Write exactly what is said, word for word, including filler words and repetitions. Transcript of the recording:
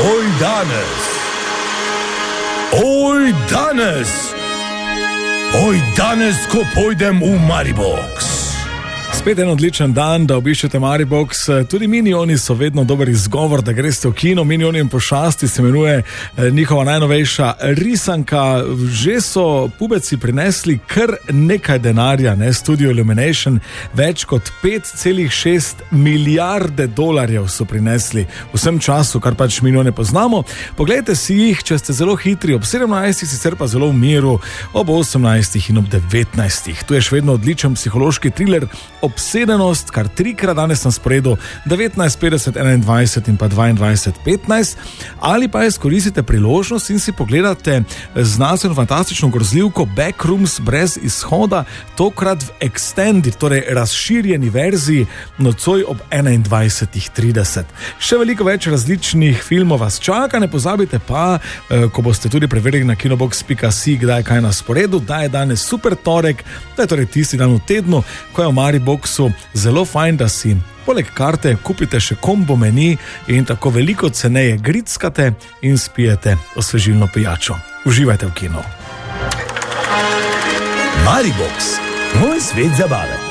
Oj danes, oj danes, oj danes, ko pojdem v Maribox. Spet en odličen dan, da obiščete Maribox. Tudi Minioni so vedno dober izgovor, da greste v kino. Minioni in pošasti se imenuje njihova najnovejša risanka. Že so pubeci prinesli kar nekaj denarja, ne? Studio Illumination, več kot pet celih šest milijarde dolarjev so prinesli v vsem času, kar pač Minione poznamo. Poglejte si jih, če ste zelo hitri, ob sedemnajstih, sicer pa zelo v miru, ob osemnajstih in ob devetnajstih. Tu je še vedno odličen psihološki thriller Obsedenost, kar trikrat danes na sporedu, devetnajst petdeset, enaindvajset in pa dvaindvajset petnajst, ali pa izkoristite priložnost in si pogledate znanstveno fantastično grozljivko Backrooms brez izhoda, tokrat v extended, torej razširjeni verziji, nocoj ob enaindvajset trideset. Še veliko več različnih filmov vas čaka, ne pozabite pa, ko boste tudi preverili na kinobox pika si, kdaj je kaj na sporedu, da je danes super torek, da je torej tisti dan v tednu, ko je v Mariboxu zelo fajn, da si poleg karte kupite še kombo meni in tako veliko ceneje grickate in spijete osvežilno pijačo. Uživajte v kinu. Maribox, moj svet zabave.